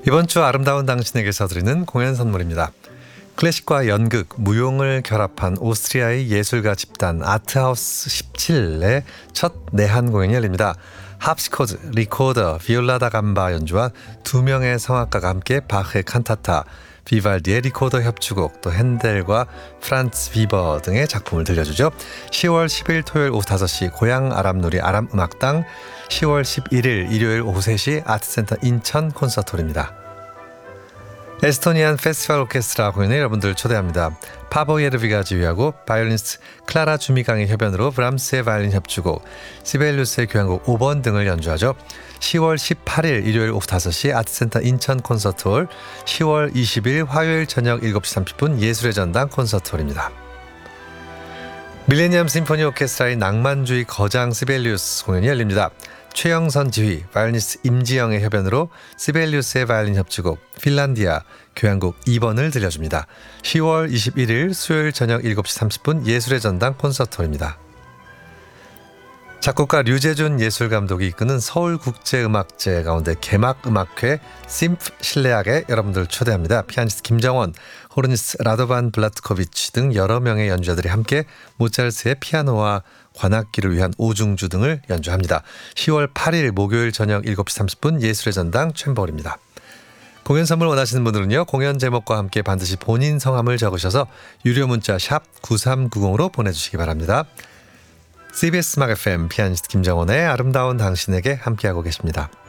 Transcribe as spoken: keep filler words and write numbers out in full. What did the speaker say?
이번 주 아름다운 당신에게서 드리는 공연 선물입니다. 클래식과 연극, 무용을 결합한 오스트리아의 예술가 집단 아트하우스 십칠의 첫 내한 공연이 열립니다. 합시코드, 리코더, 비올라 다 감바 연주와 두 명의 성악가가 함께 바흐의 칸타타, 비발디의 리코더 협주곡, 또 핸델과 프란츠 비버 등의 작품을 들려주죠. 시월 십일 토요일 오후 다섯 시 고향 아람누리 아람음악당, 시월 십일일 일요일 오후 세 시 아트센터 인천 콘서트홀입니다. 에스토니안 페스티벌 오케스트라 공연에 여러분들 초대합니다. 파보 예르비가 지휘하고 바이올리니스트 클라라 주미강의 협연으로 브람스의 바이올린 협주곡, 시벨리우스의 교향곡 오 번 등을 연주하죠. 시월 십팔일 일요일 오후 다섯 시 아트센터 인천 콘서트홀, 시월 이십일 화요일 저녁 일곱 시 삼십 분 예술의 전당 콘서트홀입니다. 밀레니엄 심포니 오케스트라의 낭만주의 거장 시벨리우스 공연이 열립니다. 최영선 지휘, 바이올리니스트 임지영의 협연으로 시벨리우스의 바이올린 협주곡 핀란디아 교향곡 이 번을 들려줍니다. 시월 이십일일 수요일 저녁 일곱 시 삼십 분 예술의 전당 콘서트홀입니다. 작곡가 류재준 예술감독이 이끄는 서울국제음악제 가운데 개막음악회 심프 실내악에 여러분들 초대합니다. 피아니스트 김정원, 호르니스트 라도반 블라트코비치 등 여러 명의 연주자들이 함께 모차르트의 피아노와 관악기를 위한 오중주 등을 연주합니다. 시월 팔일 목요일 저녁 일곱 시 삼십 분 예술의 전당 챔버홀입니다. 공연 선물 원하시는 분들은요, 공연 제목과 함께 반드시 본인 성함을 적으셔서 유료 문자 샵 구삼구공으로 보내주시기 바랍니다. 씨비에스 음악 에프엠 피아니스트 김정원의 아름다운 당신에게 함께하고 계십니다.